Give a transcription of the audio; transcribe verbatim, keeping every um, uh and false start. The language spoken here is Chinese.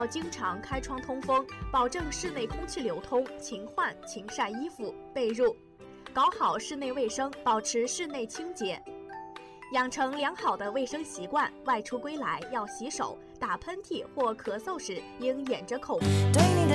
要经常开窗通风，保证室内空气流通，勤换勤晒衣服、被褥，搞好室内卫生，保持室内清洁。养成良好的卫生习惯，外出归来要洗手，打喷嚏或咳嗽时应掩着口。